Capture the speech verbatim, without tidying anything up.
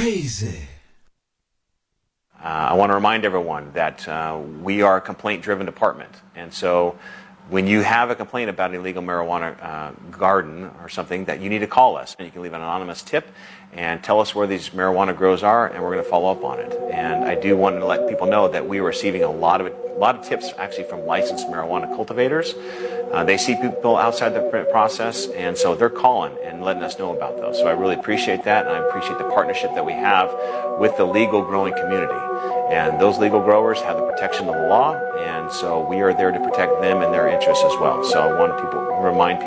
crazy. Uh, I want to remind everyone that uh, we are a complaint-driven department, and so when you have a complaint about an illegal marijuana uh, garden or something, that you need to call us. You can leave an anonymous tip and tell us where these marijuana grows are, and we're going to follow up on it. And I do want to let people know that we are receiving a lot of a lot of tips actually from licensed marijuana cultivators. Uh, they see people outside the process, and so they're calling and letting us know about those. So I really appreciate that, and I appreciate the partnership that we have with the legal growing community. And those legal growers have the protection of the law, and so we are there to protect them and their interests as well. So I want people remind people